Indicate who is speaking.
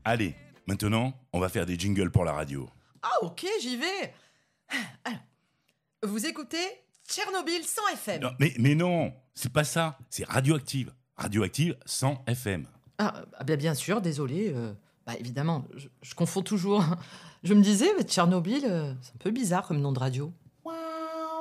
Speaker 1: Allez, maintenant, on va faire des jingles pour la radio.
Speaker 2: Ah ok, j'y vais. Alors, vous écoutez Tchernobyl 100 FM.
Speaker 1: Non, mais non, c'est pas ça, c'est Radioactive. Radioactive 100 FM.
Speaker 2: Bien sûr, désolé. Évidemment, je confonds toujours. Je me disais, Tchernobyl, c'est un peu bizarre comme nom de radio.